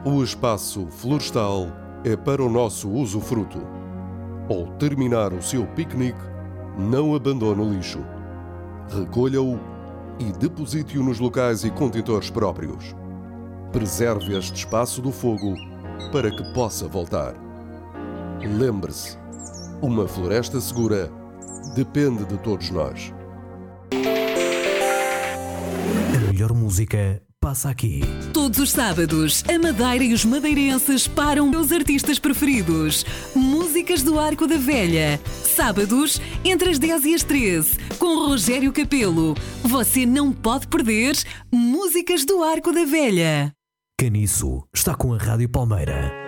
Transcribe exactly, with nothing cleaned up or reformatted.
O espaço florestal é para o nosso usufruto. Ao terminar o seu piquenique, não abandone o lixo. Recolha-o e deposite-o nos locais e contentores próprios. Preserve este espaço do fogo para que possa voltar. Lembre-se, uma floresta segura depende de todos nós. A melhor música passa aqui. Todos os sábados, a Madeira e os madeirenses param os artistas preferidos. Músicas do Arco da Velha. Sábados, entre as dez e as treze, com Rogério Capelo. Você não pode perder Músicas do Arco da Velha. Caniço está com a Rádio Palmeira.